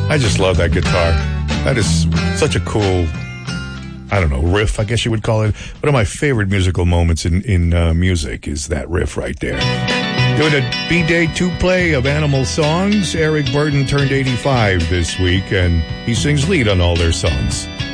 I just love that guitar. That is such a cool, I don't know, riff, I guess you would call it. One of my favorite musical moments in music is that riff right there. Doing a B-Day 2 play of Animal songs. Eric Burden turned 85 this week, and he sings lead on all their songs.